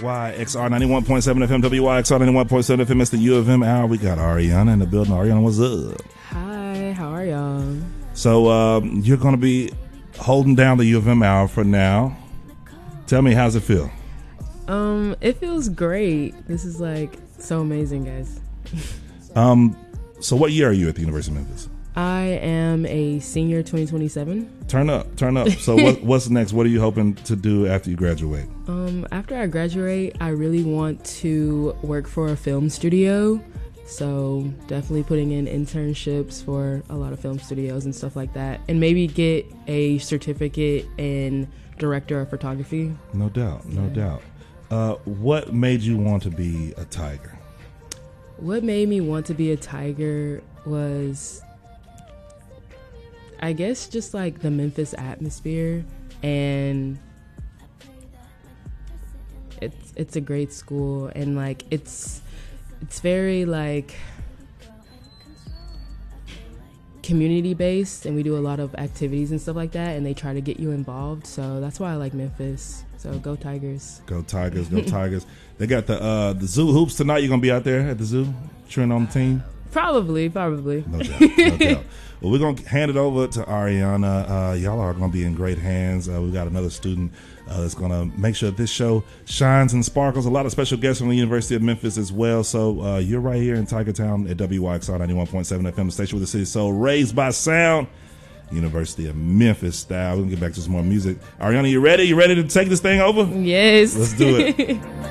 WYXR 91.7 FM, WYXR 91.7 FM. It's the U of M hour. We got Ariana in the building. Ariana, what's up? Hi, how are y'all? So you're going to be holding down the U of M hour for now. Tell me, how's it feel? It feels great. This is like so amazing, guys. So what year are you at the University of Memphis? I am a senior 2027. Turn up. So what's next? What are you hoping to do after you graduate? After I graduate, I really want to work for a film studio. So definitely putting in internships for a lot of film studios and stuff like that. And maybe get a certificate in director of photography. No doubt. What made you want to be a Tiger? What made me want to be a Tiger was, I guess, just like the Memphis atmosphere, and it's a great school, and like it's very like community based, and we do a lot of activities and stuff like that, and they try to get you involved. So that's why I like Memphis. So go Tigers. Go Tigers. They got the zoo hoops tonight. You're gonna be out there at the zoo cheering on the team? Probably. No doubt. Well, we're going to hand it over to Ariana. Y'all are going to be in great hands. We've got another student that's going to make sure this show shines and sparkles. A lot of special guests from the University of Memphis as well. So you're right here in Tiger Town at WYXR 91.7 FM, the station with the city soul, raised by sound. University of Memphis style. We're going to get back to some more music. Ariana, you ready? You ready to take this thing over? Yes. Let's do it.